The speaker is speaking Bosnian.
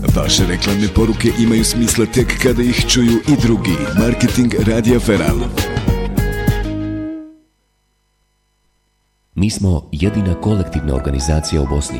Vaše reklamne poruke imaju smisla tek kada ih čuju i drugi. Marketing Radija Feral. Mi smo jedina kolektivna organizacija u Bosni